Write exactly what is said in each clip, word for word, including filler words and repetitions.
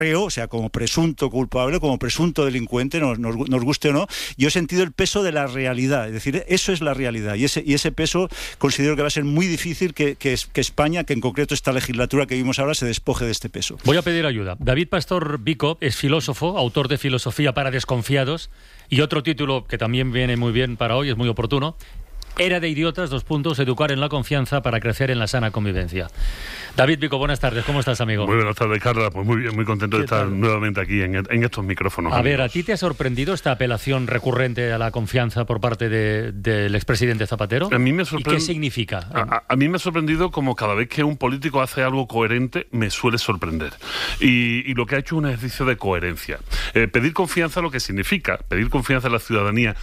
reo, o sea, como presunto culpable, como presunto delincuente, nos, nos, nos guste o no. Yo he sentido el peso de la realidad, es decir, eso es la realidad, y ese, y ese peso considero que va a ser muy difícil que, que, que España, que en concreto esta legislatura que vimos ahora, se despoje de este peso. Voy a pedir ayuda. David Pastor Vico es filósofo, autor de Filosofía para Desconfiados, y otro título que también viene muy bien para hoy, es muy oportuno: Era de idiotas, dos puntos, educar en la confianza para crecer en la sana convivencia. David Vico, buenas tardes, ¿cómo estás, amigo? Muy buenas tardes, Carla, pues muy bien, muy contento de estar tal? nuevamente aquí en, en estos micrófonos. A amigos. ver, ¿a ti te ha sorprendido esta apelación recurrente a la confianza por parte de, del expresidente Zapatero? A mí me sorprende. ¿Y qué significa? A, a, a mí me ha sorprendido como cada vez que un político hace algo coherente, me suele sorprender. Y, y lo que ha hecho es un ejercicio de coherencia. Eh, pedir confianza, lo que significa, pedir confianza a la ciudadanía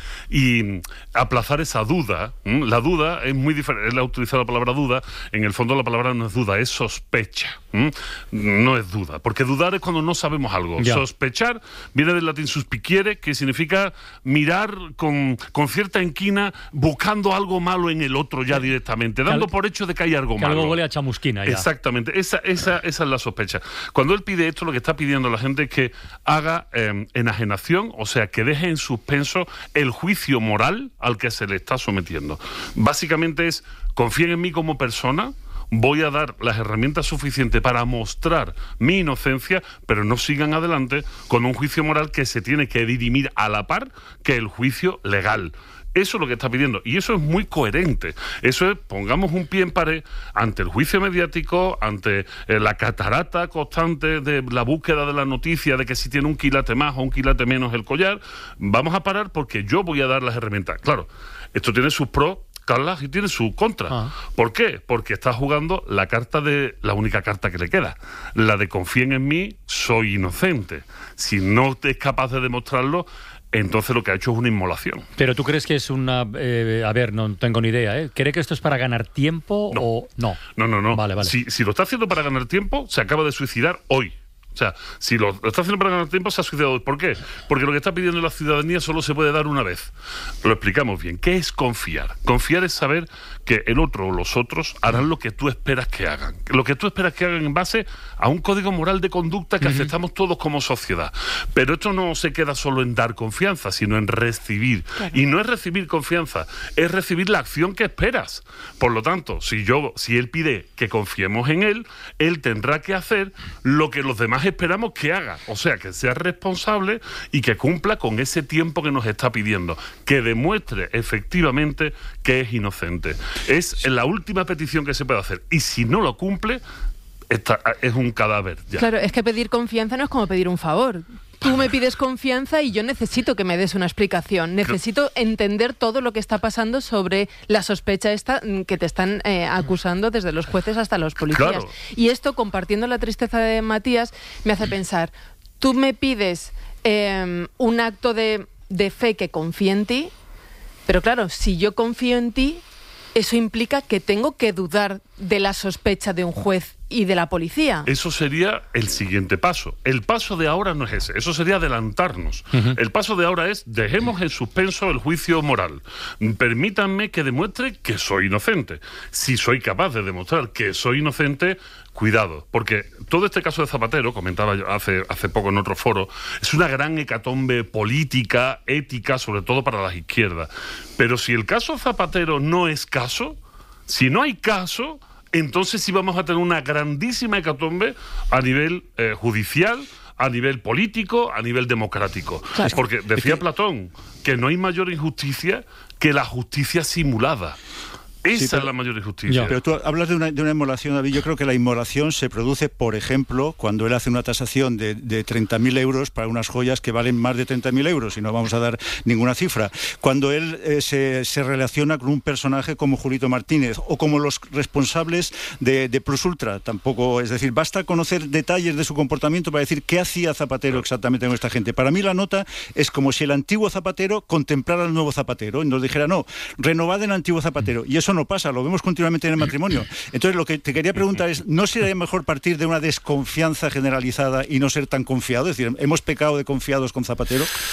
y aplazar esa duda. ¿m? La duda es muy diferente. Él ha utilizado la palabra duda. En el fondo la palabra no es duda, es sospecha. ¿m? No es duda, porque dudar es cuando no sabemos algo. Ya. Sospechar viene del latín suspiciere, que significa mirar con, con cierta inquina, buscando algo malo en el otro ya directamente, dando al, por hecho de que hay algo que malo. Algo huele a chamusquina ya. Exactamente, esa, esa, esa es la sospecha. Cuando él pide esto, lo que está pidiendo a la gente es que haga eh, enajenación, o sea, que deje en suspenso el juicio moral al que se le está sometiendo. Básicamente es: confíen en mí como persona, voy a dar las herramientas suficientes para mostrar mi inocencia, pero no sigan adelante con un juicio moral que se tiene que dirimir a la par que el juicio legal. Eso es lo que está pidiendo, y eso es muy coherente. Eso es: pongamos un pie en pared ante el juicio mediático, ante eh, la catarata constante de la búsqueda de la noticia de que si tiene un quilate más o un quilate menos el collar. Vamos a parar porque yo voy a dar las herramientas. Claro, esto tiene sus pros, Carla, y tiene su contra. Ah. ¿Por qué? Porque está jugando la carta de la única carta que le queda, la de confíen en mí, soy inocente. Si no es capaz de demostrarlo, entonces lo que ha hecho es una inmolación. Pero ¿tú crees que es una... Eh, a ver, no tengo ni idea, ¿eh? ¿Cree que esto es para ganar tiempo no. o no? No, no, no. Vale, vale. Si, si lo está haciendo para ganar tiempo, se acaba de suicidar hoy. O sea, si lo, lo está haciendo para ganar tiempo, se ha suicidado hoy. ¿Por qué? Porque lo que está pidiendo la ciudadanía solo se puede dar una vez. Lo explicamos bien. ¿Qué es confiar? Confiar es saber que el otro o los otros harán lo que tú esperas que hagan. Lo que tú esperas que hagan en base a un código moral de conducta que uh-huh. aceptamos todos como sociedad. Pero esto no se queda solo en dar confianza, sino en recibir. Claro. Y no es recibir confianza, es recibir la acción que esperas. Por lo tanto, si yo, si él pide que confiemos en él, él tendrá que hacer lo que los demás esperamos que haga. O sea, que sea responsable y que cumpla con ese tiempo que nos está pidiendo. Que demuestre efectivamente que es inocente. Es la última petición que se puede hacer. Y si no lo cumple, esta, es un cadáver ya. Claro, es que pedir confianza no es como pedir un favor. Tú me pides confianza y yo necesito que me des una explicación. Necesito entender todo lo que está pasando sobre la sospecha esta que te están eh, acusando desde los jueces hasta los policías. Claro. Y esto, compartiendo la tristeza de Matías, me hace pensar: tú me pides eh, un acto de, de fe que confíe en ti, pero claro, si yo confío en ti, eso implica que tengo que dudar de la sospecha de un juez y de la policía. Eso sería el siguiente paso. El paso de ahora no es ese, eso sería adelantarnos. Uh-huh. El paso de ahora es: dejemos en suspenso el juicio moral. Permítanme que demuestre que soy inocente. Si soy capaz de demostrar que soy inocente, cuidado, porque todo este caso de Zapatero, comentaba yo hace, hace poco en otro foro, es una gran hecatombe política, ética, sobre todo para las izquierdas. Pero si el caso Zapatero no es caso, si no hay caso, entonces sí vamos a tener una grandísima hecatombe a nivel eh, judicial, a nivel político, a nivel democrático. Claro. Porque decía Platón que no hay mayor injusticia que la justicia simulada. Esa sí, pero, es la mayor injusticia. Pero tú hablas de una, de una inmolación, David. Yo creo que la inmolación se produce, por ejemplo, cuando él hace una tasación de, de treinta mil euros para unas joyas que valen más de treinta mil euros, y no vamos a dar ninguna cifra. Cuando él eh, se, se relaciona con un personaje como Julito Martínez o como los responsables de, de Plus Ultra. Tampoco, es decir, basta conocer detalles de su comportamiento para decir qué hacía Zapatero exactamente con esta gente. Para mí la nota es como si el antiguo Zapatero contemplara al nuevo Zapatero y nos dijera: no, renovad el antiguo Zapatero. Y eso no pasa, lo vemos continuamente en el matrimonio. Entonces, lo que te quería preguntar es: ¿no sería mejor partir de una desconfianza generalizada y no ser tan confiado? Es decir, ¿hemos pecado de confiados con Zapatero?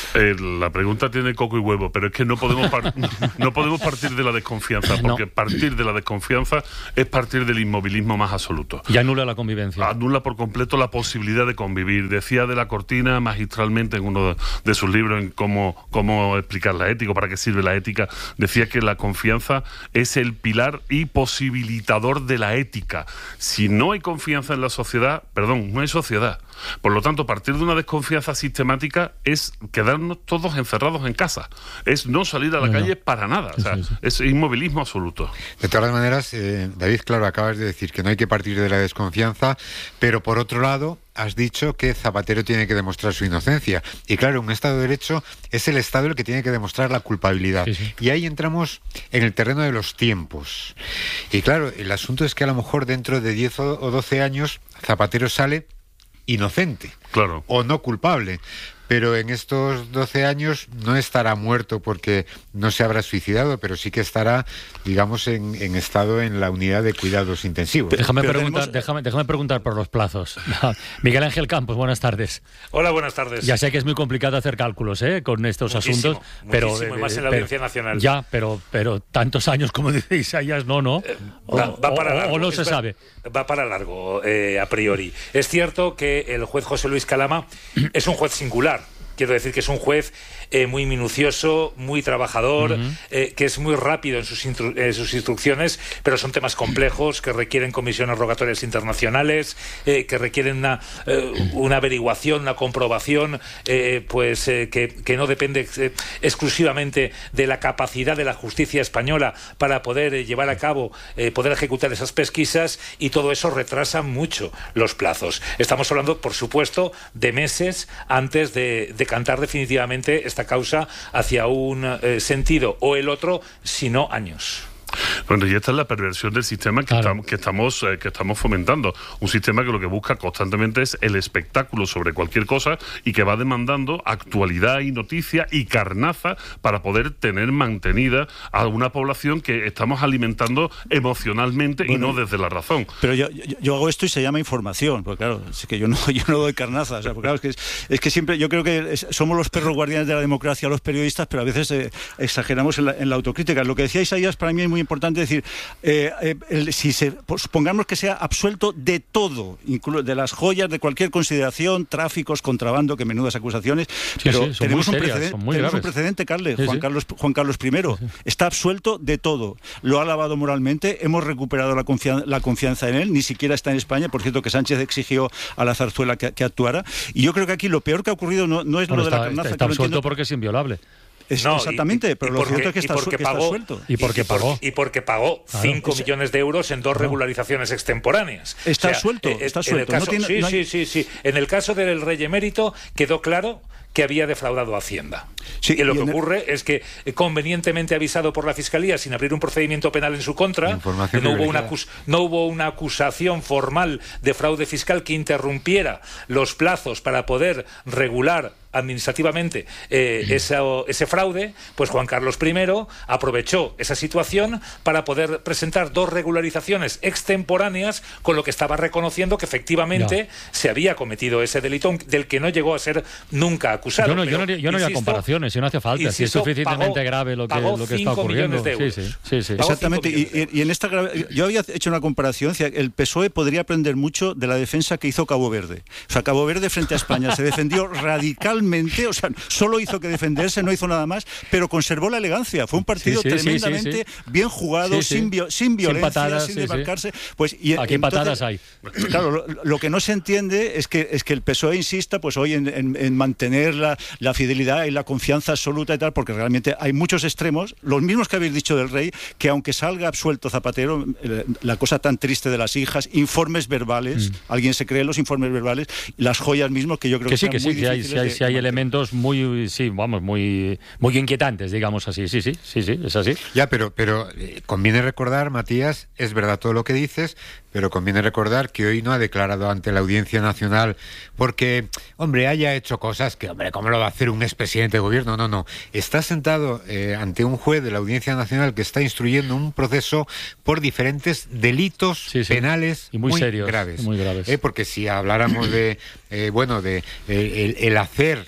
Eh, la pregunta tiene coco y huevo, pero es que no podemos par- no podemos partir de la desconfianza, porque no. partir de la desconfianza es partir del inmovilismo más absoluto. Y anula la convivencia. Anula por completo la posibilidad de convivir. Decía de la Cortina magistralmente en uno de sus libros en cómo, cómo explicar la ética, para qué sirve la ética, decía que la confianza es el pilar y posibilitador de la ética. Si no hay confianza en la sociedad, perdón, no hay sociedad. Por lo tanto, partir de una desconfianza sistemática es quedarnos todos encerrados en casa. Es no salir a la no, calle no. para nada. O sea, sí, sí. es inmovilismo absoluto. De todas maneras, eh, David, claro, acabas de decir que no hay que partir de la desconfianza, pero por otro lado, has dicho que Zapatero tiene que demostrar su inocencia. Y claro, un Estado de Derecho es el Estado el que tiene que demostrar la culpabilidad. Sí, sí. Y ahí entramos en el terreno de los tiempos. Y claro, el asunto es que a lo mejor dentro de diez o doce años Zapatero sale inocente, claro, o no culpable, pero en estos doce años no estará muerto porque no se habrá suicidado, pero sí que estará, digamos, en, en estado en la unidad de cuidados intensivos. Déjame preguntar, tenemos... déjame, déjame preguntar por los plazos. Miguel Ángel Campos, buenas tardes. Hola, buenas tardes. Ya sé que es muy complicado hacer cálculos, ¿eh?, con estos muchísimo, asuntos, pero muchísimo, y más en la Audiencia Nacional. Ya, pero, pero tantos años como dice Isaías, no, no. Eh, va, o, va para largo, o no se va, sabe. Va para largo, eh, a priori. Es cierto que el juez José Luis Calama es un juez singular. Quiero decir que es un juez eh, muy minucioso, muy trabajador, uh-huh. eh, que es muy rápido en sus, instru- en sus instrucciones, pero son temas complejos que requieren comisiones rogatorias internacionales, eh, que requieren una, eh, una averiguación, una comprobación, eh, pues eh, que, que no depende eh, exclusivamente de la capacidad de la justicia española para poder eh, llevar a cabo, eh, poder ejecutar esas pesquisas, y todo eso retrasa mucho los plazos. Estamos hablando, por supuesto, de meses antes de, de cantar definitivamente esta causa hacia un eh, sentido o el otro, sino años. Bueno, y esta es la perversión del sistema que, claro. estamos, que, estamos, eh, que estamos fomentando. Un sistema que lo que busca constantemente es el espectáculo sobre cualquier cosa y que va demandando actualidad y noticia y carnaza para poder tener mantenida a una población que estamos alimentando emocionalmente, bueno, y no desde la razón. Pero yo, yo, yo hago esto y se llama información, porque claro, es que yo no, yo no doy carnaza. O sea, porque claro, es, que es, es que siempre, yo creo que es, somos los perros guardianes de la democracia los periodistas, pero a veces eh, exageramos en la, en la autocrítica. Lo que decía Isaías para mí es muy importante decir, eh, eh, el, si se, pues, supongamos que sea absuelto de todo, incluso de las joyas, de cualquier consideración, tráficos, contrabando, que menudas acusaciones, sí, pero sí, tenemos, un, serias, precedente, tenemos un precedente, Carles, sí, Juan, sí. Carlos, Juan Carlos primero, sí, sí. está absuelto de todo, lo ha lavado moralmente, hemos recuperado la, confian- la confianza en él, ni siquiera está en España, por cierto que Sánchez exigió a la Zarzuela que, que actuara, y yo creo que aquí lo peor que ha ocurrido no, no es bueno, lo de está, la carnaza. Está, está absuelto porque es inviolable. Es, no, exactamente, y, pero y lo cierto es que está, porque que pagó, está suelto. Y porque y, pagó. Y porque pagó cinco claro, millones de euros en dos claro. regularizaciones extemporáneas. Está o sea, suelto, eh, está suelto. Caso, no tiene, sí, no hay... sí, sí, sí. En el caso del rey emérito quedó claro que había defraudado a Hacienda. Sí, y lo y que ocurre el... es que, convenientemente avisado por la Fiscalía, sin abrir un procedimiento penal en su contra, no hubo, una acus- no hubo una acusación formal de fraude fiscal que interrumpiera los plazos para poder regular administrativamente eh, esa, ese fraude, pues Juan Carlos primero aprovechó esa situación para poder presentar dos regularizaciones extemporáneas, con lo que estaba reconociendo que efectivamente no. se había cometido ese delito del que no llegó a ser nunca acusado. Yo no, pero, yo no, yo no insisto, haría comparaciones, si no hace falta, insisto, si es suficientemente pagó, grave lo que, lo que está ocurriendo. Sí, sí, sí, sí. Exactamente, y, y en esta grave, yo había hecho una comparación, el P S O E podría aprender mucho de la defensa que hizo Cabo Verde. O sea, Cabo Verde frente a España se defendió radicalmente, o sea, solo hizo que defenderse, no hizo nada más, pero conservó la elegancia. Fue un partido sí, sí, sí, tremendamente sí, sí. bien jugado, sí, sí. Sin, vi- sin violencia, sin, patadas, sin desmarcarse. Sí, sí. Pues, y, Aquí entonces, patadas hay. Claro, lo, lo que no se entiende es que, es que el P S O E insista pues hoy en, en, en mantener la, la fidelidad y la confianza absoluta y tal, porque realmente hay muchos extremos, los mismos que habéis dicho del rey, que aunque salga absuelto Zapatero, la cosa tan triste de las hijas, informes verbales, mm. alguien se cree los informes verbales, las joyas mismos que yo creo que, que sí, que sí, muy sí, hay, de, sí hay, sí hay elementos muy, sí, vamos, muy, muy inquietantes, digamos así, sí, sí, sí, sí, es así. Ya, pero, pero eh, conviene recordar, Matías, es verdad todo lo que dices, pero conviene recordar que hoy no ha declarado ante la Audiencia Nacional porque, hombre, haya hecho cosas que, hombre, ¿cómo lo va a hacer un expresidente de gobierno? No, no, está sentado eh, ante un juez de la Audiencia Nacional que está instruyendo un proceso por diferentes delitos sí, sí. penales y muy, muy serios, graves. Muy graves. Eh, porque si habláramos de, eh, bueno, de eh, el, el hacer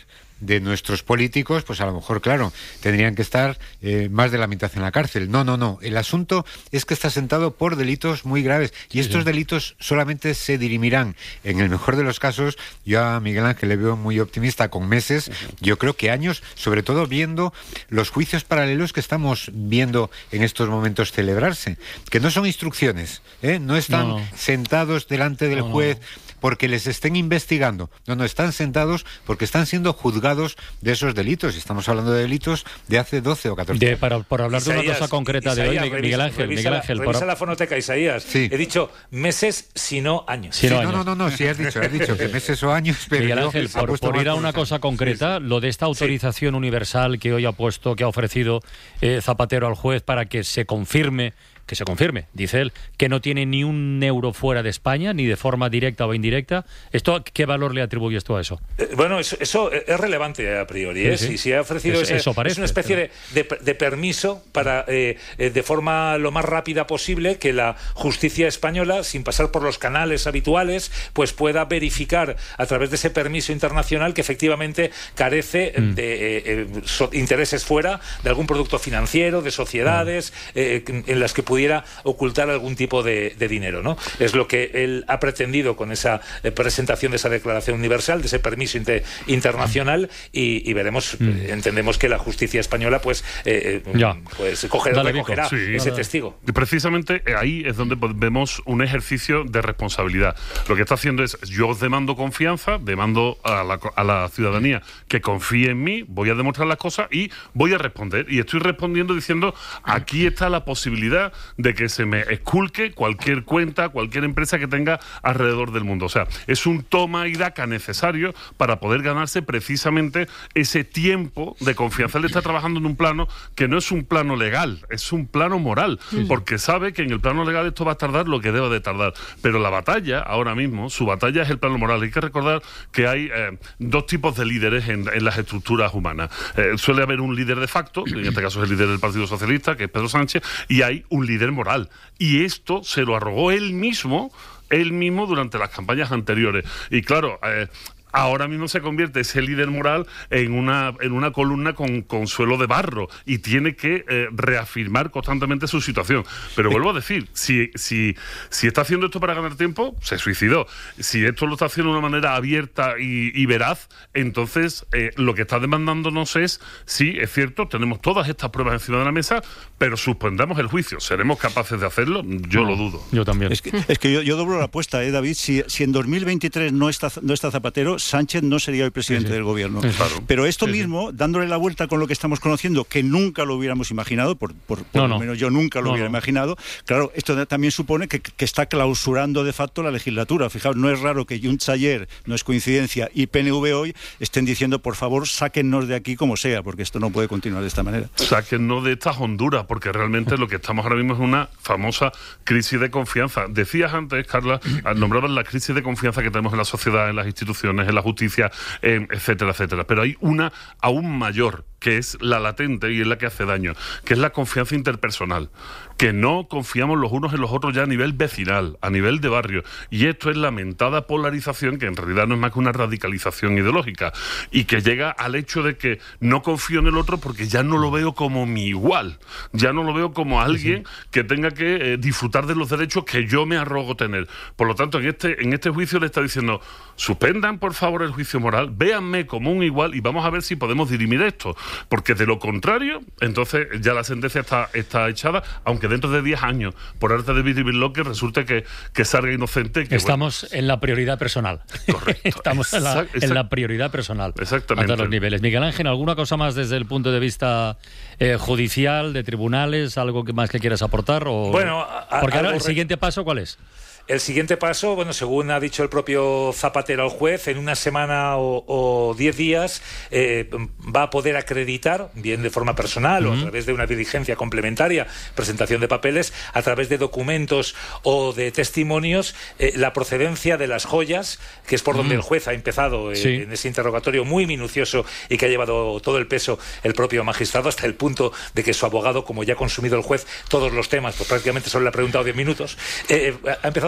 de nuestros políticos, pues a lo mejor, claro, tendrían que estar eh, más de la mitad en la cárcel. No, no, no. El asunto es que está sentado por delitos muy graves y estos sí. delitos solamente se dirimirán, en el mejor de los casos, yo a Miguel Ángel le veo muy optimista, con meses, yo creo que años, sobre todo viendo los juicios paralelos que estamos viendo en estos momentos celebrarse, que no son instrucciones, ¿eh? no están no. sentados delante del no, juez no. porque les estén investigando, no, no, están sentados porque están siendo juzgados de esos delitos, estamos hablando de delitos de hace doce o catorce años. Para, por hablar Isaías, de una cosa concreta Isaías, de hoy, Miguel revisa, Ángel, revisa Miguel la, Ángel. Revisa por... la fonoteca, Isaías. Sí. He dicho meses, sino años. Sí, sí, no, no, no, no, no, sí has dicho, has dicho que meses o años, pero Miguel yo, Ángel, por, por ir a una cosa concreta, sí, sí. lo de esta autorización sí. universal que hoy ha puesto, que ha ofrecido eh, Zapatero al juez para que se confirme, que se confirme, dice él, que no tiene ni un euro fuera de España, ni de forma directa o indirecta. ¿Esto qué valor le atribuye esto a eso? Eh, bueno, eso, eso es relevante a priori. ¿eh? Sí, sí. Si, si ha ofrecido es, ese, eso parece, es una especie pero... de, de, de permiso para, eh, de forma lo más rápida posible, que la justicia española, sin pasar por los canales habituales, pues pueda verificar a través de ese permiso internacional que efectivamente carece mm. de eh, eh, so, intereses fuera, de algún producto financiero, de sociedades, mm. eh, en las que pudiera ocultar algún tipo de, de dinero, ¿no? Es lo que él ha pretendido con esa eh, presentación de esa declaración universal, de ese permiso inter, internacional y, y veremos, mm. eh, entendemos que la justicia española pues, eh, pues coger, Dale, recogerá sí. ese Dale. testigo. Precisamente ahí es donde vemos un ejercicio de responsabilidad. Lo que está haciendo es, yo os demando confianza, demando a la, a la ciudadanía que confíe en mí, voy a demostrar las cosas y voy a responder. Y estoy respondiendo diciendo, aquí está la posibilidad de que se me esculque cualquier cuenta, cualquier empresa que tenga alrededor del mundo. O sea, es un toma y daca necesario para poder ganarse precisamente ese tiempo de confianza. Él está trabajando en un plano que no es un plano legal, es un plano moral, sí. porque sabe que en el plano legal esto va a tardar lo que deba de tardar. Pero la batalla, ahora mismo, su batalla es el plano moral. Hay que recordar que hay eh, dos tipos de líderes en, en las estructuras humanas. Eh, suele haber un líder de facto, en este caso es el líder del Partido Socialista, que es Pedro Sánchez, y hay un líder moral. Y esto se lo arrogó él mismo, él mismo durante las campañas anteriores. Y claro, eh, ahora mismo se convierte ese líder moral en una, en una columna con, con suelo de barro y tiene que eh, reafirmar constantemente su situación. Pero vuelvo a decir, si, si, si está haciendo esto para ganar tiempo, se suicidó. Si esto lo está haciendo de una manera abierta y, y veraz, entonces eh, lo que está demandándonos es, sí, es cierto, tenemos todas estas pruebas encima de la mesa, pero suspendamos el juicio. ¿Seremos capaces de hacerlo? Yo no, lo dudo. Yo también. Es que, es que yo, yo doblo la apuesta, ¿eh, David? Si, si en dos mil veintitrés no está, no está Zapatero, Sánchez no sería el presidente sí, sí. del gobierno. Claro. Pero esto sí, mismo, sí. dándole la vuelta con lo que estamos conociendo, que nunca lo hubiéramos imaginado, por, por, por no, lo no. menos yo nunca lo no, hubiera no. imaginado, claro, esto también supone que, que está clausurando de facto la legislatura. Fijaos, no es raro que Junts ayer, no es coincidencia, y P N V hoy estén diciendo, por favor, sáquennos de aquí como sea, porque esto no puede continuar de esta manera. Sáquennos de estas Honduras, porque realmente lo que estamos ahora mismo es una famosa crisis de confianza. Decías antes, Carla, nombrabas la crisis de confianza que tenemos en la sociedad, en las instituciones, en la justicia, eh, etcétera, etcétera. Pero hay una aún mayor, que es la latente y es la que hace daño, que es la confianza interpersonal, que no confiamos los unos en los otros ya a nivel vecinal, a nivel de barrio, y esto es la mentada polarización, que en realidad no es más que una radicalización ideológica, y que llega al hecho de que no confío en el otro porque ya no lo veo como mi igual, ya no lo veo como alguien sí. que tenga que eh, disfrutar de los derechos que yo me arrogo tener. Por lo tanto, en este, en este juicio le está diciendo, suspendan por favor el juicio moral, véanme como un igual y vamos a ver si podemos dirimir esto. Porque de lo contrario, entonces ya la sentencia está, está echada, aunque dentro de diez años, por arte de Birloque, resulte que, que salga inocente. Que, Estamos bueno. en la prioridad personal. Correcto. Estamos en la, exact, en la prioridad personal. Exactamente. A todos los niveles. Miguel Ángel, ¿alguna cosa más desde el punto de vista eh, judicial, de tribunales, algo que más que quieras aportar? O... Bueno, a, porque ahora el re... siguiente paso, ¿cuál es? El siguiente paso, bueno, según ha dicho el propio Zapatero al juez, en una semana o, o diez días eh, va a poder acreditar, bien de forma personal uh-huh. o a través de una diligencia complementaria, presentación de papeles, a través de documentos o de testimonios, eh, la procedencia de las joyas, que es por uh-huh. donde el juez ha empezado eh, sí. en ese interrogatorio muy minucioso y que ha llevado todo el peso el propio magistrado, hasta el punto de que su abogado, como ya ha consumido el juez todos los temas, pues prácticamente solo le ha preguntado diez minutos, eh, ha empezado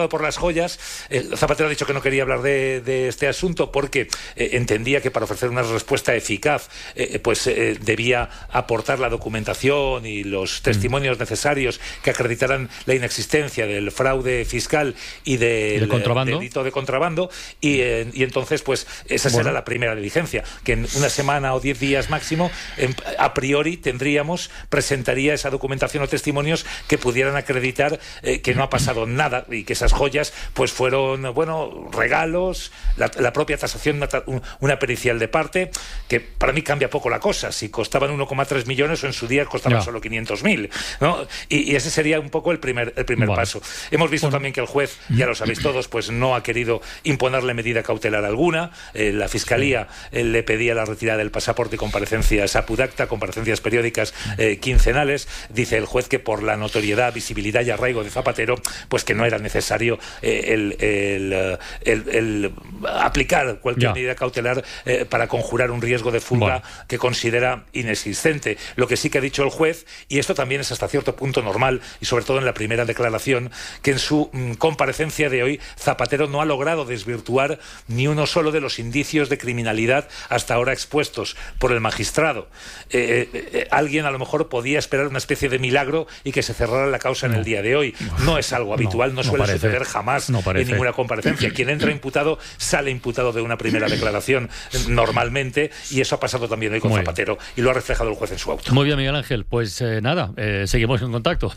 preocupado por las joyas. Eh, Zapatero ha dicho que no quería hablar de, de este asunto porque eh, entendía que para ofrecer una respuesta eficaz eh, pues eh, debía aportar la documentación y los testimonios mm. necesarios que acreditaran la inexistencia del fraude fiscal y del ¿El contrabando? delito de contrabando y, eh, y entonces pues esa será bueno. la primera diligencia, que en una semana o diez días máximo en, a priori tendríamos, presentaría esa documentación o testimonios que pudieran acreditar eh, que no ha pasado nada y que esas joyas pues fueron, bueno, regalos, la, la propia tasación, una, una pericial de parte, que para mí cambia poco la cosa, si costaban uno coma tres millones o en su día costaban no. solo quinientos mil, ¿no? Y, y ese sería un poco el primer, el primer vale. paso. Hemos visto bueno. también que el juez, ya lo sabéis todos, pues no ha querido imponerle medida cautelar alguna. Eh, la Fiscalía eh, le pedía la retirada del pasaporte y comparecencias apudacta, comparecencias periódicas eh, quincenales. Dice el juez que por la notoriedad, visibilidad y arraigo de Zapatero, pues que no era necesario eh, el, el, el, el aplicar cualquier ya. medida cautelar eh, para conjurar un riesgo de fuga bueno. que considera inexistente. Lo que sí que ha dicho el juez, y esto también es hasta cierto punto normal, y sobre todo en la primera declaración, que en su mm, comparecencia de hoy Zapatero no ha logrado desvirtuar ni uno solo de los indicios de criminalidad hasta ahora expuestos por el magistrado. Eh, eh, alguien a lo mejor podía esperar una especie de milagro y que se cerrara la causa no. en el día de hoy. No es algo habitual, no, no suele no suceder jamás no en ninguna comparecencia. Quien entra imputado sale imputado de una primera declaración normalmente, y eso ha pasado también hoy con Muy Zapatero bien. y lo ha reflejado el juez en su auto. Muy bien, Miguel Ángel. Pues eh, nada, eh, seguimos en contacto.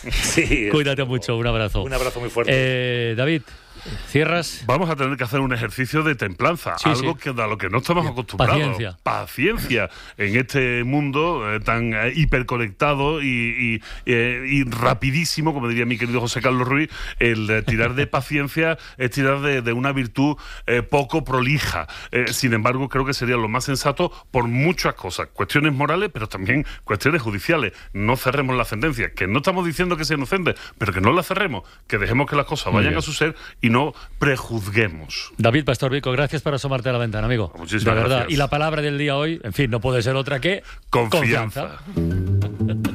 Sí, cuídate mucho, un abrazo. Un abrazo muy fuerte. Eh, David, ¿cierras? Vamos a tener que hacer un ejercicio de templanza, sí, algo sí. que a lo que no estamos acostumbrados. Paciencia. Paciencia en este mundo eh, tan eh, hiperconectado y, y, eh, y rapidísimo, como diría mi querido José Carlos Ruiz. El eh, tirar de paciencia es tirar de, de una virtud eh, poco prolija. Eh, sin embargo, creo que sería lo más sensato por muchas cosas, cuestiones morales, pero también cuestiones judiciales. No cerremos la sentencia, que no estamos diciendo que sea inocente, pero que no la cerremos, que dejemos que las cosas vayan a su ser y no prejuzguemos. David Pastor Vico, gracias por asomarte a la ventana, amigo. Muchísimas de verdad. gracias. Y la palabra del día hoy, en fin, no puede ser otra que confianza. confianza.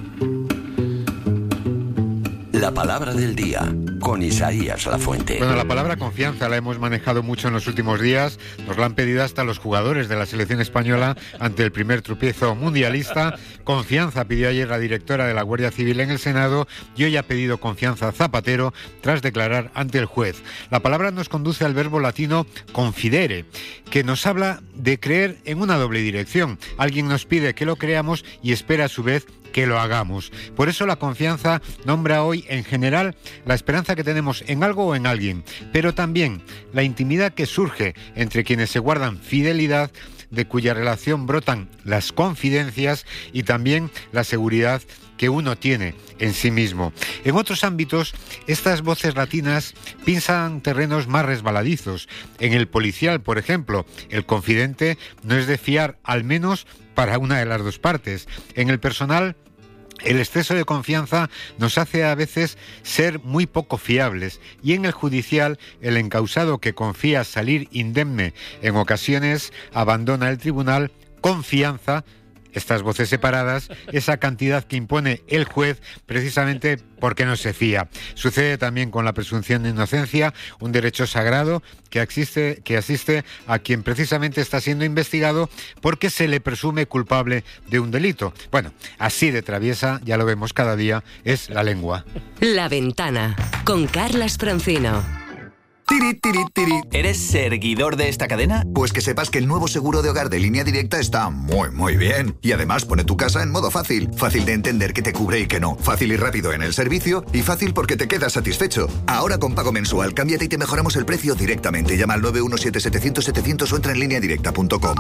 La palabra del día, con Isaías Lafuente. Bueno, la palabra confianza la hemos manejado mucho en los últimos días. Nos la han pedido hasta los jugadores de la selección española ante el primer tropiezo mundialista. Confianza pidió ayer la directora de la Guardia Civil en el Senado, y hoy ha pedido confianza a Zapatero tras declarar ante el juez. La palabra nos conduce al verbo latino confidere, que nos habla de creer en una doble dirección. Alguien nos pide que lo creamos y espera a su vez que lo hagamos. Por eso la confianza nombra hoy en general la esperanza que tenemos en algo o en alguien, pero también la intimidad que surge entre quienes se guardan fidelidad, de cuya relación brotan las confidencias, y también la seguridad que uno tiene en sí mismo. En otros ámbitos, estas voces latinas piensan terrenos más resbaladizos. En el policial, por ejemplo, el confidente no es de fiar, al menos para una de las dos partes. En el personal, el exceso de confianza nos hace a veces ser muy poco fiables, y en el judicial, el encausado que confía salir indemne en ocasiones abandona el tribunal con fianza, estas voces separadas, esa cantidad que impone el juez precisamente porque no se fía. Sucede también con la presunción de inocencia, un derecho sagrado que existe, que asiste a quien precisamente está siendo investigado porque se le presume culpable de un delito. Bueno, así de traviesa, ya lo vemos cada día, es la lengua. La Ventana, con Carlas Francino. Tiri, tiri, tiri. ¿Eres seguidor de esta cadena? Pues que sepas que el nuevo seguro de hogar de Línea Directa está muy, muy bien. Y además pone tu casa en modo fácil. Fácil de entender qué te cubre y qué no. Fácil y rápido en el servicio. Y fácil porque te quedas satisfecho. Ahora con pago mensual, cámbiate y te mejoramos el precio directamente. Llama al nueve uno siete siete cero cero siete cero cero o entra en línea directa punto com.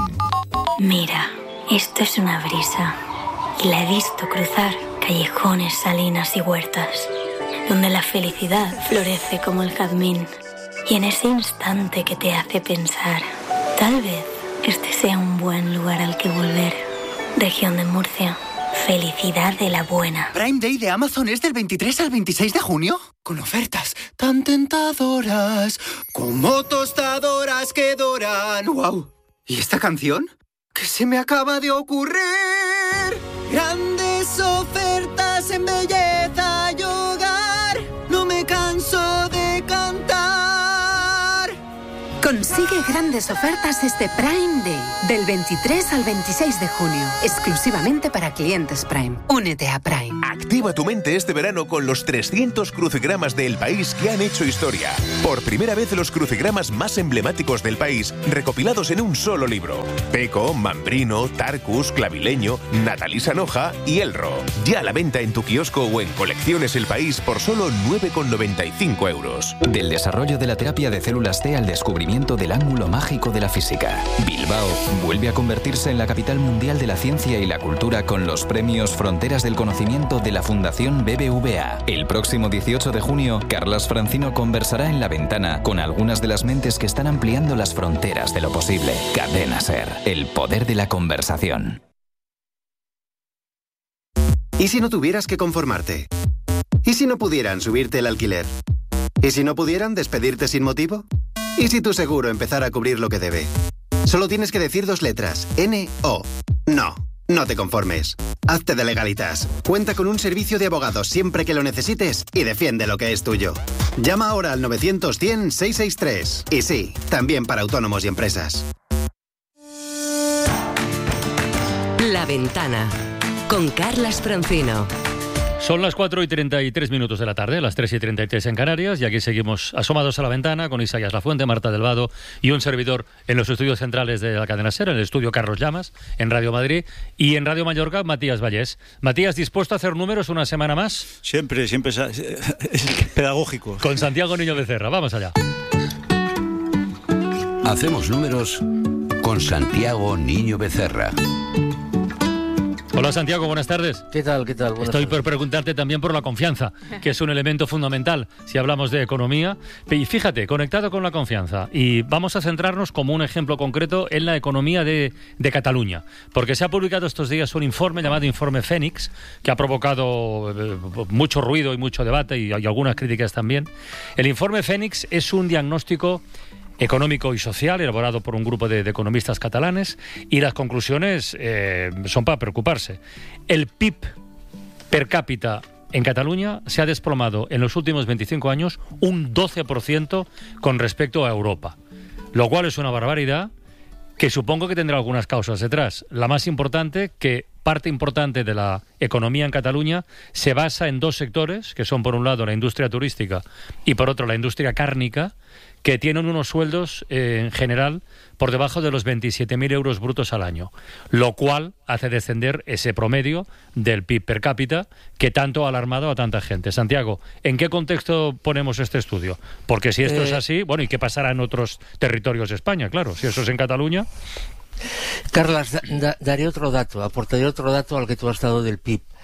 Mira, esto es una brisa. Y la he visto cruzar callejones, salinas y huertas, donde la felicidad florece como el jazmín. Y en ese instante que te hace pensar, tal vez este sea un buen lugar al que volver. Región de Murcia, felicidad de la buena. Prime Day de Amazon es del veintitrés al veintiséis de junio, con ofertas tan tentadoras como tostadoras que doran. ¡Wow! ¿Y esta canción? ¿Qué se me acaba de ocurrir? Grandes ofertas en belleza y hogar, no me canso de cantar. Consigue grandes ofertas este Prime Day, del veintitrés al veintiséis de junio, exclusivamente para clientes Prime. Únete a Prime. Activa tu mente este verano con los trescientos crucigramas del país que han hecho historia. Por primera vez los crucigramas más emblemáticos del país, recopilados en un solo libro. Peco, Mambrino, Tarcus, Clavileño, Natalí Sanoja y Elro. Ya a la venta en tu kiosco o en Colecciones El País por solo nueve con noventa y cinco euros. Del desarrollo de la terapia de células T al descubrimiento del ángulo mágico de la física, Bilbao vuelve a convertirse en la capital mundial de la ciencia y la cultura con los premios Fronteras del Conocimiento de la Fundación B B V A. El próximo dieciocho de junio, Carlas Francino conversará en La Ventana con algunas de las mentes que están ampliando las fronteras de lo posible. Cadena SER, el poder de la conversación. ¿Y si no tuvieras que conformarte? ¿Y si no pudieran subirte el alquiler? ¿Y si no pudieran despedirte sin motivo? ¿Y si tu seguro empezara a cubrir lo que debe? Solo tienes que decir dos letras, N O. No, no te conformes. Hazte de Legalitas. Cuenta con un servicio de abogados siempre que lo necesites y defiende lo que es tuyo. Llama ahora al novecientos cien seiscientos sesenta y tres. Y sí, también para autónomos y empresas. La Ventana, con Carlas Francino. Son las cuatro y treinta y tres minutos de la tarde, las tres y treinta y tres en Canarias, y aquí seguimos asomados a la ventana con Isaías Lafuente, Marta del Vado y un servidor en los estudios centrales de la cadena SER, en el estudio Carlos Llamas, en Radio Madrid, y en Radio Mallorca, Matías Vallés. Matías, ¿dispuesto a hacer números una semana más? Siempre, siempre es, es pedagógico. Con Santiago Niño Becerra, vamos allá. Hacemos números con Santiago Niño Becerra. Hola Santiago, buenas tardes. ¿Qué tal? ¿Qué tal? Buenas Estoy tardes. por preguntarte también por la confianza, que es un elemento fundamental si hablamos de economía. Y fíjate, conectado con la confianza, y vamos a centrarnos como un ejemplo concreto en la economía de, de Cataluña, porque se ha publicado estos días un informe llamado Informe Fénix, que ha provocado eh, mucho ruido y mucho debate y, y algunas críticas también. El Informe Fénix es un diagnóstico económico y social elaborado por un grupo de, de economistas catalanes, y las conclusiones eh, son para preocuparse. El P I B per cápita en Cataluña se ha desplomado en los últimos veinticinco años un doce por ciento con respecto a Europa, lo cual es una barbaridad que supongo que tendrá algunas causas detrás. La más importante, que parte importante de la economía en Cataluña se basa en dos sectores, que son por un lado la industria turística y por otro la industria cárnica, que tienen unos sueldos eh, en general por debajo de los veintisiete mil euros brutos al año, lo cual hace descender ese promedio del P I B per cápita que tanto ha alarmado a tanta gente. Santiago, ¿en qué contexto ponemos este estudio? Porque si esto eh... es así, bueno, ¿y qué pasará en otros territorios de España? Claro, si eso es en Cataluña. Carlas, da, da, daré otro dato, aportaré otro dato al que tú has dado del P I B.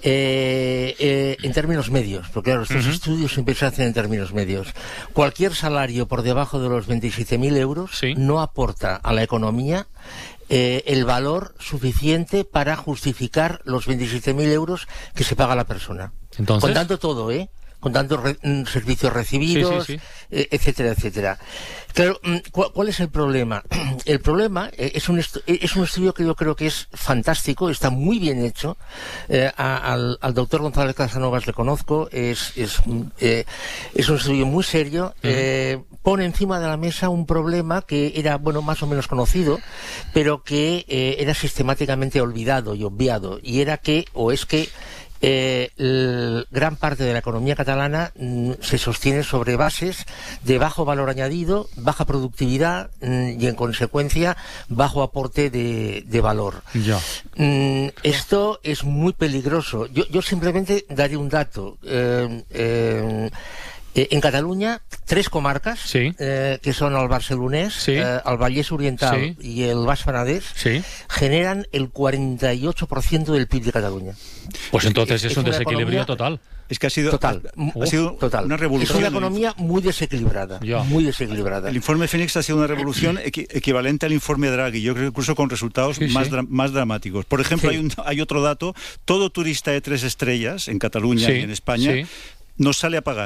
Eh, eh, en términos medios, porque claro, estos uh-huh. estudios siempre se hacen en términos medios. Cualquier salario por debajo de los veintisiete mil euros ¿sí? no aporta a la economía eh, el valor suficiente para justificar los veintisiete mil euros que se paga a la persona. Entonces, contando todo, ¿eh? Contando re servicios recibidos, sí, sí, sí. Eh, etcétera, etcétera. Claro, ¿cuál, ¿cuál es el problema? El problema eh, es, un es un estudio que yo creo que es fantástico, está muy bien hecho. Eh, a, al, al doctor González Casanovas le conozco, es, es, eh, es un estudio muy serio. Uh-huh. eh, pone encima de la mesa un problema que era, bueno, más o menos conocido, pero que eh, era sistemáticamente olvidado y obviado, y era que, o es que, Eh, el, gran parte de la economía catalana mm, se sostiene sobre bases de bajo valor añadido, baja productividad mm, y en consecuencia bajo aporte de, de valor. Ya. Mm, esto es muy peligroso. Yo, yo simplemente daré un dato. Eh, eh, Eh, en Cataluña, tres comarcas, sí. eh, que son el Barcelonés, sí. eh, el Vallès Oriental sí. y el Baix Penedès, sí. generan el cuarenta y ocho por ciento del P I B de Cataluña. Pues entonces es, es un desequilibrio economía, total. Es que ha sido, total, ha, ha sido total. una revolución. Es una economía muy desequilibrada, ya. muy desequilibrada. El informe Fénix ha sido una revolución equi equivalente al informe Draghi, yo creo que incluso con resultados sí, más, sí. dra más dramáticos. Por ejemplo, sí. hay, un, hay otro dato, todo turista de tres estrellas en Cataluña sí. y en España sí. nos sale a pagar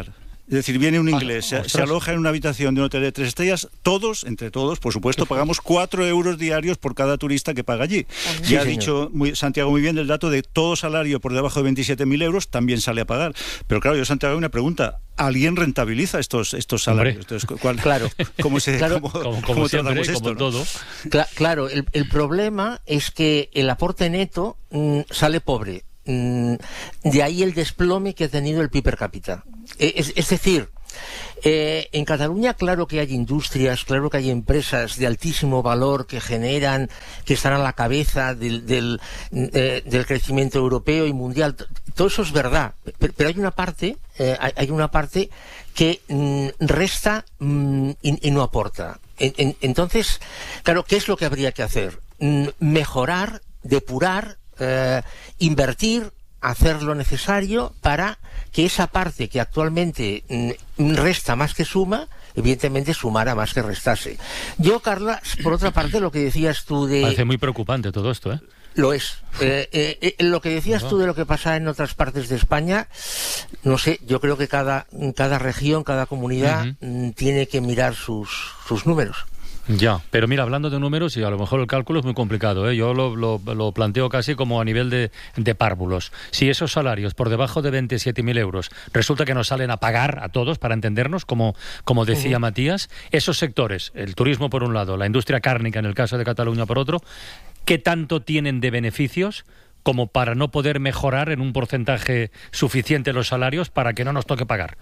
Es decir, viene un inglés, Ah, se, se aloja en una habitación de un hotel de tres estrellas, todos, entre todos, por supuesto, pagamos cuatro euros diarios por cada turista que paga allí. Sí, ya ha señor. dicho muy, Santiago muy bien del dato de todo salario por debajo de veintisiete mil euros también sale a pagar. Pero claro, yo, Santiago, hay una pregunta. ¿Alguien rentabiliza estos, estos salarios? Entonces, ¿cuál, claro. ¿Cómo se Claro. cómo, Como, como cómo siempre, tratamos esto, como ¿no? todo. Cla- claro, el, el problema es que el aporte neto mm, sale pobre. Mm, de ahí el desplome que ha tenido el P I B per cápita. Eh, Es, es decir, eh, en Cataluña claro que hay industrias, claro que hay empresas de altísimo valor que generan, que están a la cabeza del, del, eh, del crecimiento europeo y mundial. T- Todo eso es verdad, pero, pero hay una parte, eh, hay, hay una parte que mm, resta mm, y, y no aporta. En- en- entonces, claro, ¿qué es lo que habría que hacer? Mm, mejorar, depurar, eh, invertir, hacer lo necesario para que esa parte que actualmente mm, resta más que suma, evidentemente sumara más que restase. Yo, Carla, por otra parte, lo que decías tú de... Parece muy preocupante todo esto, ¿eh? Lo es. Eh, eh, eh, lo que decías tú de lo que pasa en otras partes de España, no sé, yo creo que cada, cada región, cada comunidad Ujú. mm, tiene que mirar sus, sus números. Ya, pero mira, hablando de números, y a lo mejor el cálculo es muy complicado, ¿eh? Yo lo, lo, lo planteo casi como a nivel de, de párvulos. Si esos salarios por debajo de veintisiete mil euros resulta que nos salen a pagar a todos, para entendernos, como, como decía Ujú. Matías, esos sectores, el turismo por un lado, la industria cárnica en el caso de Cataluña por otro, ¿qué tanto tienen de beneficios como para no poder mejorar en un porcentaje suficiente los salarios para que no nos toque pagar?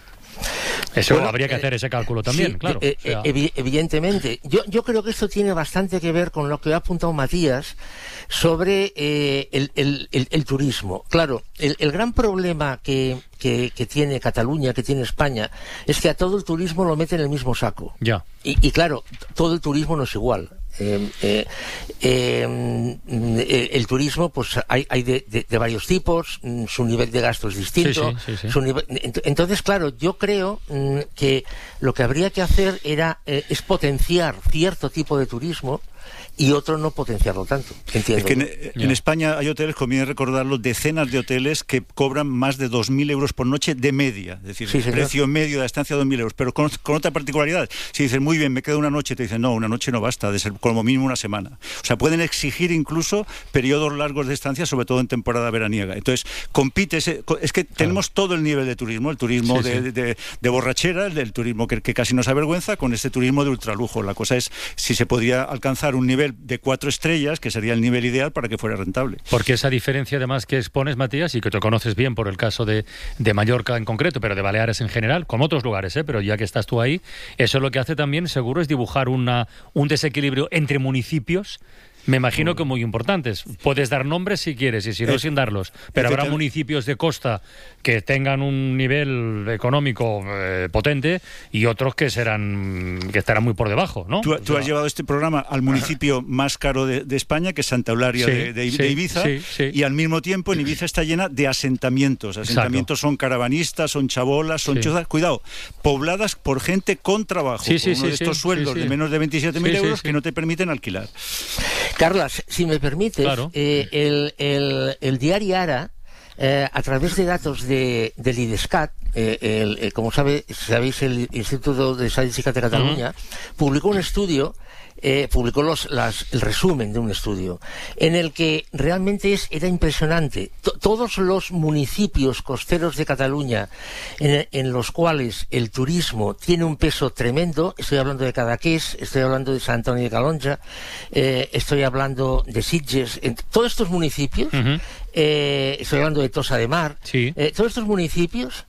Eso Bueno, habría que hacer eh, ese cálculo también, sí, claro. eh, O sea, eh, evi- evidentemente. Yo, yo creo que esto tiene bastante que ver con lo que ha apuntado Matías sobre eh, el, el- el- el turismo. Claro, el, el gran problema que, que, que tiene Cataluña, que tiene España, es que a todo el turismo lo mete en el mismo saco. ya. Y, y claro, todo el turismo no es igual. Eh, eh, eh, el, el turismo, pues hay, hay de, de- de varios tipos, mm, su nivel de gasto es distinto. Sí, sí, sí, sí. su nivel- ent- entonces, claro, yo creo mm, que lo que habría que hacer era eh, es potenciar cierto tipo de turismo y otro no potenciarlo tanto. Entiendo. Es que en, en España hay hoteles, conviene recordarlo, decenas de hoteles que cobran más de dos mil euros por noche de media. Es decir, Sí, el señor. precio medio de la estancia dos mil euros. Pero con, con otra particularidad. Si dices, muy bien, me quedo una noche, te dicen, no, una noche no basta, de ser como mínimo una semana. O sea, pueden exigir incluso periodos largos de estancia, sobre todo en temporada veraniega. Entonces, compites. Es que tenemos todo el nivel de turismo, el turismo Sí, de, sí. de, de borrachera, el del turismo que, que casi nos avergüenza, con este turismo de ultralujo. La cosa es si se podría alcanzar un nivel de cuatro estrellas, que sería el nivel ideal para que fuera rentable. Porque esa diferencia además que expones, Matías, y que te conoces bien por el caso de, de Mallorca en concreto, pero de Baleares en general, como otros lugares, ¿eh? Pero ya que estás tú ahí, eso lo que hace también seguro es dibujar una, un desequilibrio entre municipios. Me imagino que muy importantes. Puedes dar nombres si quieres y si no, Eh, sin darlos. Pero habrá efectivamente. municipios de costa que tengan un nivel económico eh, potente y otros que serán que estarán muy por debajo, ¿no? Tú, O tú sea, has llevado este programa al municipio más caro de, de España, que es Santa Eulalia Sí, de, de- sí, de Ibiza, sí, sí. y al mismo tiempo en Ibiza está llena de asentamientos. Asentamientos son caravanistas, son chabolas, son Sí. chozas, cuidado, pobladas por gente con trabajo, Sí, sí, con uno sí, de estos sí, sueldos sí, sí. de menos de veintisiete mil Sí, sí, euros sí. que no te permiten alquilar. Carlas, si me permites, Claro. eh, el, el, el diario Ara, eh, a través de datos de, del IDESCAT, eh, el, eh, como sabe, sabéis, el Instituto de Estadística de Cataluña, publicó un estudio, eh, publicó los, las, el resumen de un estudio, en el que realmente es, era impresionante. T- todos los municipios costeros de Cataluña, en, en los cuales el turismo tiene un peso tremendo, estoy hablando de Cadaqués, estoy hablando de Sant Antoni de Calonja, eh, estoy hablando de Sitges, en todos estos municipios, Ujú. eh, estoy hablando de Tossa de Mar, Sí. eh, todos estos municipios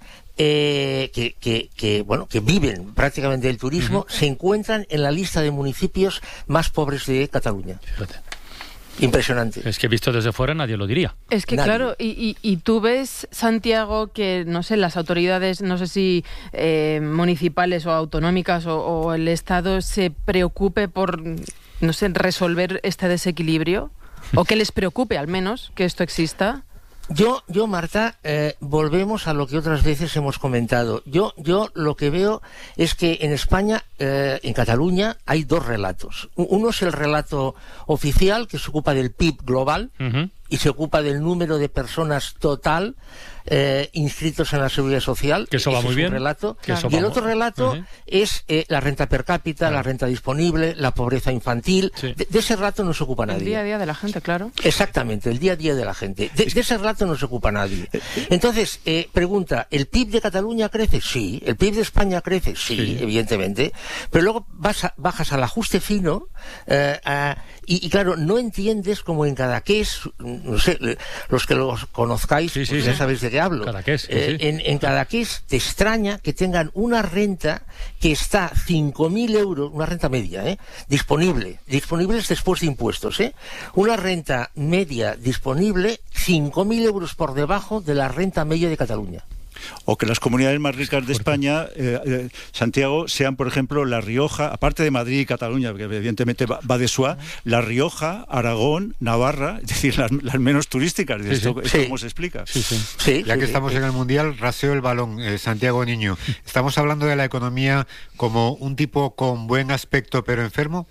eh, que, que, que, bueno, que viven prácticamente del turismo, se encuentran en la lista de municipios más pobres de Cataluña. Fíjate. Impresionante. Es que visto desde fuera nadie lo diría. Es que Nadie. claro, y, y, y tú ves, Santiago, que, no sé, las autoridades, no sé si eh, municipales o autonómicas o, o el Estado se preocupe por, no sé, resolver este desequilibrio, o que les preocupe al menos que esto exista. Yo, yo Marta, eh, volvemos a lo que otras veces hemos comentado. Yo, yo lo que veo es que en España, eh, en Cataluña, hay dos relatos. U- Uno es el relato oficial, que se ocupa del P I B global, Ujú. y se ocupa del número de personas total eh, inscritos en la Seguridad Social. Que eso va Ese muy es bien. Un relato. Que eso Y el va otro muy- relato Uh-huh. es eh, la renta per cápita, Claro. la renta disponible, la pobreza infantil. Sí. De, de ese relato no se ocupa nadie. El día a día de la gente, claro. Exactamente, el día a día de la gente. De, de ese relato no se ocupa nadie. Entonces, eh, pregunta, ¿el P I B de Cataluña crece? Sí. ¿El P I B de España crece? Sí, Sí. evidentemente. Pero luego vas a- bajas al ajuste fino eh, a- y, y claro, no entiendes como en Cadaqués, no sé, le- los que los conozcáis, Sí, sí, pues sí. ya sabéis de qué hablo. Cadaqués, sí, Eh, sí. En, en Cadaqués te extraña que tengan una renta que está cinco mil euros, una renta media, ¿eh? disponible, disponibles después de impuestos, ¿eh? Una renta media disponible cinco mil euros por debajo de la renta media de Cataluña. O que las comunidades más ricas de España, eh, eh, Santiago, sean, por ejemplo, La Rioja, aparte de Madrid y Cataluña, que evidentemente va, va de suá, La Rioja, Aragón, Navarra, es decir, las, las menos turísticas. Sí, esto, sí. esto Sí. ¿Cómo se explica? Sí, ya que estamos en el Mundial, raseo el balón, eh, Santiago Niño. ¿Estamos hablando de la economía como un tipo con buen aspecto pero enfermo?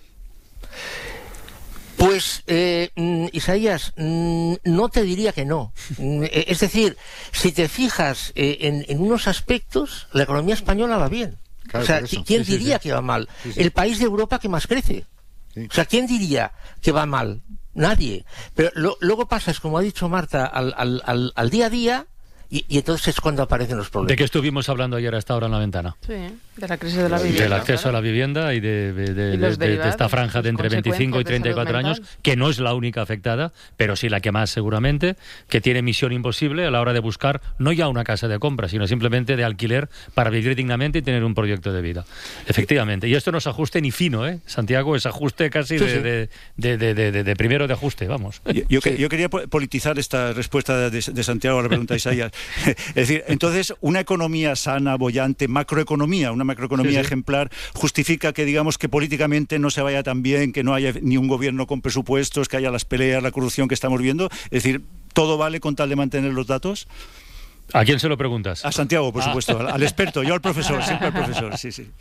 Pues, eh, mm, Isaías, mm, no te diría que no. Mm, eh, Es decir, si te fijas eh, en, en unos aspectos, la economía española va bien. Claro, o sea, por eso. ¿quién Sí, sí, diría sí. que va mal? Sí, sí. El país de Europa que más crece. O sea, ¿quién diría que va mal? Nadie. Pero lo- luego pasas, como ha dicho Marta, al, al, al, al día a día y, y entonces es cuando aparecen los problemas. ¿De qué estuvimos hablando ayer a esta hora en la ventana? Sí, de la crisis de la vivienda. Del acceso claro. a la vivienda y de, de- de- Y los de- de derivados, esta franja de sus entre veinticinco y consecuencias de treinta y cuatro salud años, mental. que no es la única afectada, pero sí la que más seguramente, que tiene misión imposible a la hora de buscar no ya una casa de compra, sino simplemente de alquiler para vivir dignamente y tener un proyecto de vida. Efectivamente. Y esto no es ajuste ni fino, ¿eh? Santiago, es ajuste casi Sí, de, sí. de- de- de- de- de- de primero de ajuste, vamos. Yo, yo que- yo quería po- politizar esta respuesta de, de Santiago a la pregunta de Isaías. Es decir, entonces, una economía sana, bollante, macroeconomía, una macroeconomía Sí, sí. ejemplar, justifica que, digamos, que políticamente no se vaya tan bien, que no haya ni un gobierno con presupuestos, que haya las peleas, la corrupción que estamos viendo. Es decir, ¿todo vale con tal de mantener los datos? ¿A quién se lo preguntas? A Santiago, por Ah. supuesto, al, al experto, yo al profesor, siempre al profesor, sí, sí.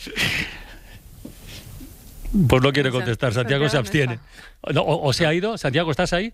Pues no quiere contestar, Santiago se Santiago no abstiene. No, o, o se ha ido? Santiago, ¿estás ahí?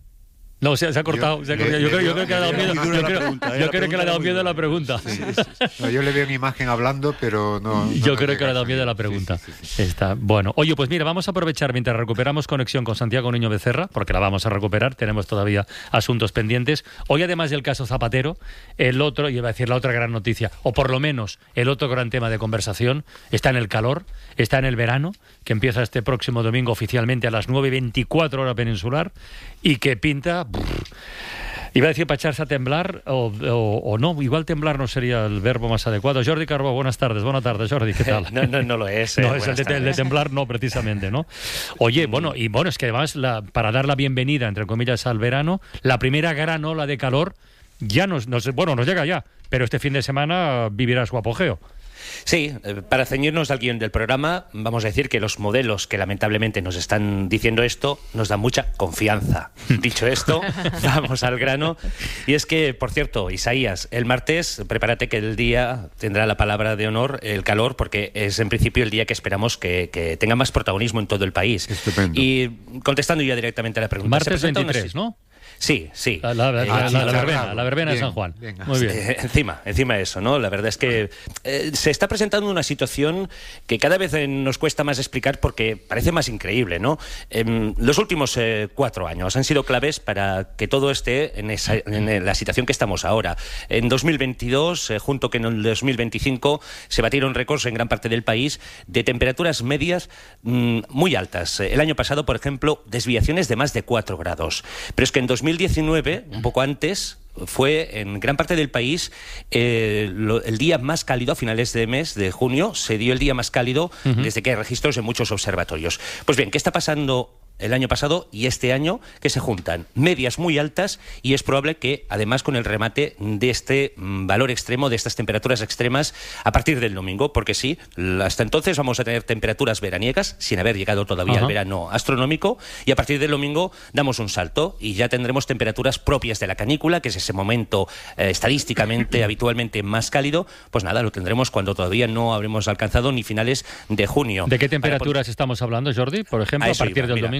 No, se, se ha cortado. se ha cortado. le- Yo, le creo, yo veo- creo que le ha dado le miedo. veo Yo muy dura la creo, pregunta, yo ¿eh? La creo que le ha pregunta dado era miedo muy la pregunta. No, yo le veo una imagen hablando, pero no... no Yo me creo hace que le ha dado caso. miedo la pregunta. Está bueno. Oye, pues mira, vamos a aprovechar mientras recuperamos conexión con Santiago Niño Becerra, porque la vamos a recuperar, tenemos todavía asuntos pendientes. Hoy, además del caso Zapatero, el otro, y iba a decir la otra gran noticia, o por lo menos el otro gran tema de conversación, está en el calor, está en el verano, que empieza este próximo domingo oficialmente a las nueve y veinticuatro hora peninsular, y que pinta... brr, iba a decir para echarse a temblar, o, o- o no, igual temblar no sería el verbo más adecuado. Jordi Carbó, buenas tardes. Buenas tardes, Jordi, ¿qué tal? No, no, no lo es. eh, No, es el buenas de, el de tardes. temblar, no, precisamente, ¿no? Oye, bueno, y bueno, es que además, la, para dar la bienvenida, entre comillas, al verano, la primera gran ola de calor ya nos, nos, bueno, nos llega ya, pero este fin de semana vivirá su apogeo. Sí, eh, para ceñirnos al guión del programa, vamos a decir que los modelos que lamentablemente nos están diciendo esto nos dan mucha confianza. Dicho esto, vamos al grano. Y es que, por cierto, Isaías, el martes, prepárate que el día tendrá la palabra de honor, el calor, porque es en principio el día que esperamos que, que tenga más protagonismo en todo el país. Estupendo. Y contestando ya directamente a la pregunta. se Martes presenta una veintitrés, si- ¿no? Sí, sí. La, la- la- Eh, la- sí, la claro. verbena, la verbena de Bien, San Juan. venga. Muy bien. Eh, encima, encima de eso, ¿no? La verdad es que eh, se está presentando una situación que cada vez eh, nos cuesta más explicar porque parece más increíble, ¿no? Em, los últimos eh, cuatro años han sido claves para que todo esté en, esa, en la situación que estamos ahora. En dos mil veintidós, eh, junto con el dos mil veinticinco, se batieron récords en gran parte del país de temperaturas medias mm, muy altas. El año pasado, por ejemplo, desviaciones de más de cuatro grados. Pero es que en dos mil diecinueve, un poco antes, fue en gran parte del país eh, lo- el día más cálido a finales de mes de junio. Se dio el día más cálido Ujú. desde que hay registros en muchos observatorios. Pues bien, ¿qué está pasando el año pasado y este año? Que se juntan medias muy altas y es probable que, además, con el remate de este mm, valor extremo, de estas temperaturas extremas, a partir del domingo, porque sí, l- hasta entonces vamos a tener temperaturas veraniegas, sin haber llegado todavía Ajá. al verano astronómico, y a partir del domingo damos un salto y ya tendremos temperaturas propias de la canícula, que es ese momento eh, estadísticamente, habitualmente más cálido. Pues nada, lo tendremos cuando todavía no habremos alcanzado ni finales de junio. ¿De qué Para temperaturas estamos hablando, Jordi? Por ejemplo, A a eso partir iba, del mira. domingo.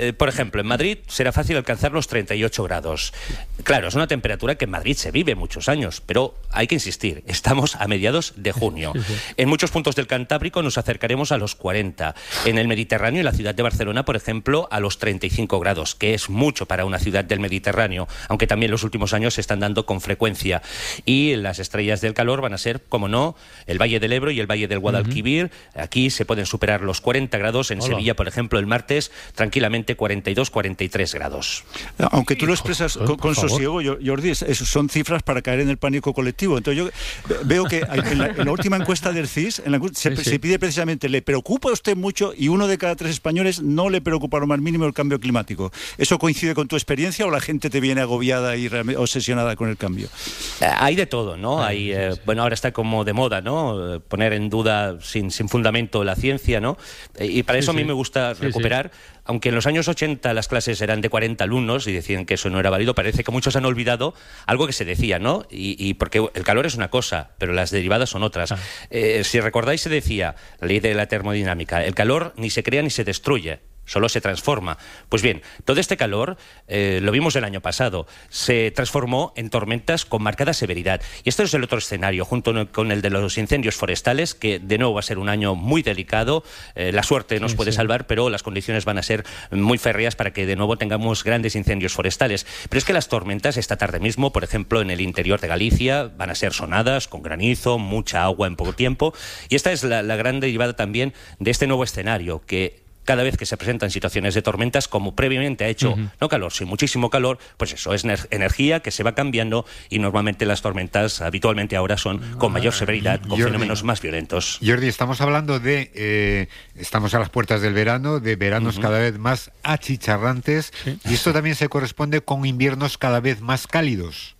eh, por ejemplo, en Madrid será fácil alcanzar los treinta y ocho grados. Claro, es una temperatura que en Madrid se vive muchos años, pero hay que insistir, estamos a mediados de junio. Sí, sí. En muchos puntos del Cantábrico nos acercaremos a los cuarenta. En el Mediterráneo, en la ciudad de Barcelona, por ejemplo, a los treinta y cinco grados, que es mucho para una ciudad del Mediterráneo, aunque también los últimos años se están dando con frecuencia. Y las estrellas del calor van a ser, como no, el Valle del Ebro y el Valle del Guadalquivir. Uh-huh. Aquí se pueden superar los cuarenta grados. En Hola. Sevilla, por ejemplo, el martes, tranquilamente cuarenta y dos, cuarenta y tres grados. Aunque tú lo expresas con, con sosiego, Jordi, eso son cifras para caer en el pánico colectivo. Entonces yo veo que en la, en la última encuesta del C I S en la, se, sí, sí. se pide precisamente, ¿le preocupa a usted mucho? Y uno de cada tres españoles no le preocupa lo más mínimo el cambio climático. ¿Eso coincide con tu experiencia o la gente te viene agobiada y obsesionada con el cambio? Hay de todo, ¿no? Hay, eh, bueno, ahora está como de moda, ¿no? Poner en duda sin, sin fundamento la ciencia, ¿no? Y para eso sí, a mí sí. me gusta sí, recuperar... Sí. Aunque en los años ochenta las clases eran de cuarenta alumnos y decían que eso no era válido, parece que muchos han olvidado algo que se decía, ¿no? Y, y porque el calor es una cosa, pero las derivadas son otras. Ah. Eh, si recordáis, se decía, la ley de la termodinámica, el calor ni se crea ni se destruye, solo se transforma. Pues bien, todo este calor, eh, lo vimos el año pasado, se transformó en tormentas con marcada severidad. Y este es el otro escenario, junto con el de los incendios forestales, que de nuevo va a ser un año muy delicado. Eh, la suerte nos sí, puede sí. salvar, pero las condiciones van a ser muy férreas para que de nuevo tengamos grandes incendios forestales. Pero es que las tormentas esta tarde mismo, por ejemplo, en el interior de Galicia, van a ser sonadas, con granizo, mucha agua en poco tiempo. Y esta es la, la gran derivada también de este nuevo escenario, que cada vez que se presentan situaciones de tormentas, como previamente ha hecho, uh-huh. no calor, sino muchísimo calor, pues eso, es energía que se va cambiando y normalmente las tormentas habitualmente ahora son con mayor severidad, con Jordi, fenómenos más violentos. Jordi, estamos hablando de, eh, estamos a las puertas del verano, de veranos uh-huh. cada vez más achicharrantes, ¿sí? Y esto también se corresponde con inviernos cada vez más cálidos.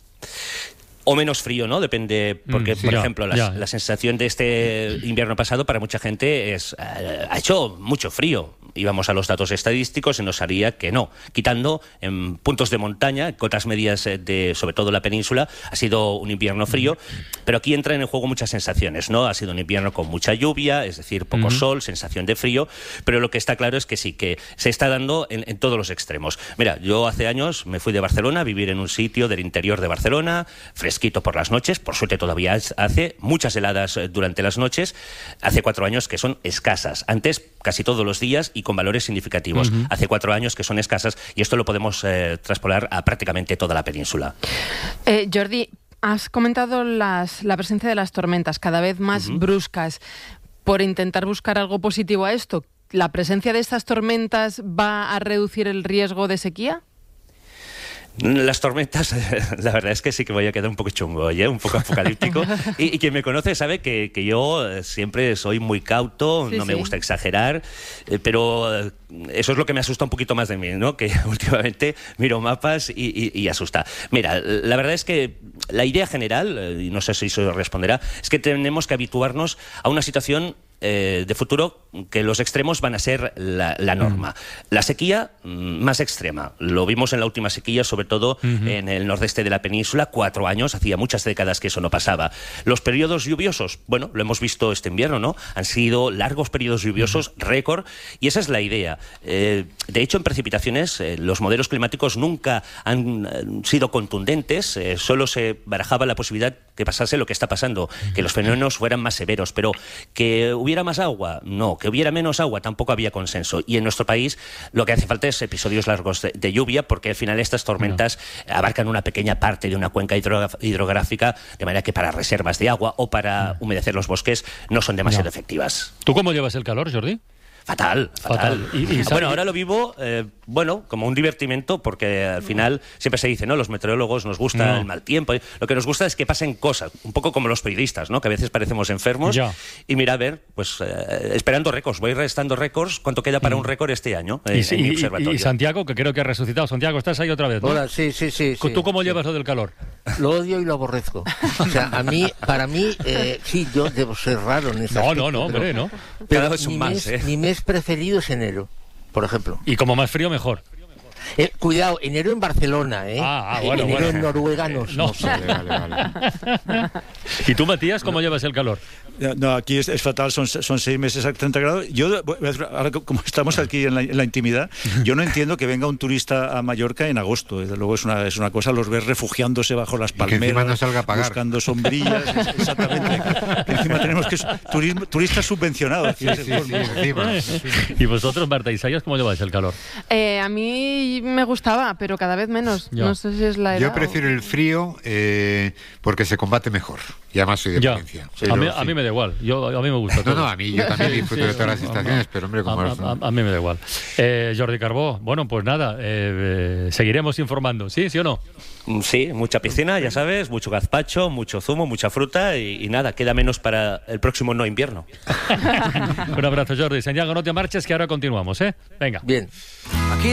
O menos frío, ¿no? Depende, porque, mm, sí, por ya, ejemplo, la, ya. la sensación de este invierno pasado para mucha gente es, eh, ha hecho mucho frío. Íbamos a los datos estadísticos y nos salía que no. Quitando en puntos de montaña, cotas medias de, sobre todo la península, ha sido un invierno frío, pero aquí entran en juego muchas sensaciones, ¿no? Ha sido un invierno con mucha lluvia, es decir, poco uh-huh. sol, sensación de frío, pero lo que está claro es que sí, que se está dando en, en todos los extremos. Mira, yo hace años me fui de Barcelona a vivir en un sitio del interior de Barcelona, fresquito por las noches, por suerte todavía hace, muchas heladas durante las noches, hace cuatro años que son escasas, antes casi todos los días y con valores significativos, uh-huh. hace cuatro años que son escasas y esto lo podemos eh, traspolar a prácticamente toda la península. Eh, Jordi, has comentado las, la presencia de las tormentas cada vez más uh-huh. bruscas. Por intentar buscar algo positivo a esto, ¿la presencia de estas tormentas va a reducir el riesgo de sequía? Las tormentas, la verdad es que sí que voy a quedar un poco chungo, ¿eh? Un poco apocalíptico. Y, y quien me conoce sabe que, que yo siempre soy muy cauto, sí, no me sí. gusta exagerar, eh, pero eh, eso es lo que me asusta un poquito más de mí, ¿no? Que últimamente miro mapas y, y, y asusta. Mira, la verdad es que la idea general, eh, y no sé si eso responderá, es que tenemos que habituarnos a una situación Eh, de futuro que los extremos van a ser la, la norma. Mm. La sequía más extrema. Lo vimos en la última sequía, sobre todo uh-huh. en el nordeste de la península, cuatro años, hacía muchas décadas que eso no pasaba. Los periodos lluviosos, bueno, lo hemos visto este invierno, ¿no? Han sido largos periodos lluviosos, uh-huh. récord, y esa es la idea. Eh, de hecho, en precipitaciones, eh, los modelos climáticos nunca han eh, sido contundentes, eh, solo se barajaba la posibilidad que pasase lo que está pasando, que los fenómenos fueran más severos, pero que hubiera ¿Hubiera más agua? No. ¿Que hubiera menos agua? Tampoco había consenso. Y en nuestro país lo que hace falta es episodios largos de, de lluvia, porque al final estas tormentas no. abarcan una pequeña parte de una cuenca hidro, hidrográfica, de manera que para reservas de agua o para no. humedecer los bosques no son demasiado no. efectivas. ¿Tú cómo llevas el calor, Jordi? Fatal, fatal. fatal. Y, y, bueno, ahora lo vivo, eh, bueno, como un divertimento, porque al final siempre se dice, ¿no? Los meteorólogos nos gusta no. el mal tiempo. Lo que nos gusta es que pasen cosas, un poco como los periodistas, ¿no? Que a veces parecemos enfermos. Ya. Y mira, a ver, pues eh, esperando récords, voy restando récords. ¿Cuánto queda para mm. un récord este año eh, y, en y, mi observatorio? Y Santiago, que creo que ha resucitado. Santiago, estás ahí otra vez, ¿no? Hola, sí, sí, sí. ¿Tú sí, cómo sí. llevas lo del calor? Lo odio y lo aborrezco. O sea, a mí, para mí, eh, sí, yo debo ser raro en ese No, aspecto, no, no, hombre, no. Pero mi, mes, ¿eh? mi mes preferido es enero, por ejemplo. Y como más frío, mejor. Eh, cuidado, enero en Barcelona, ¿eh? Ah, ah bueno, enero bueno. en Noruega no, no, no sé. Vale, vale, vale. ¿Y tú, Matías, cómo no. llevas el calor? No, aquí es, es fatal, son, son seis meses a treinta grados. Yo, ahora como estamos aquí en la, en la intimidad, yo no entiendo que venga un turista a Mallorca en agosto. Desde luego es una, es una cosa, los ves refugiándose bajo las palmeras, no salga a pagar. buscando sombrillas, exactamente. Que encima tenemos que turismo, turistas subvencionados. Sí, sí, sí, encima. ¿Y vosotros, Marta Isaías, cómo lleváis el calor? Eh, a mí me gustaba, pero cada vez menos. Ya. No sé si es la edad. Yo prefiero el frío eh, porque se combate mejor. Y además soy de Ya. Valencia. A mí, a mí me da igual. Yo, a mí me gusta todo. No, no, a mí yo también disfruto Sí, de todas sí, las estaciones, pero hombre, como... A, a, a, a mí me da igual. Eh, Jordi Carbó, bueno, pues nada, eh, eh, seguiremos informando. ¿Sí, sí o no? Sí, mucha piscina, ya sabes, mucho gazpacho, mucho zumo, mucha fruta y, y nada, queda menos para el próximo no invierno. Un abrazo, Jordi. Santiago, no te marches, que ahora continuamos, ¿eh? Venga. Bien.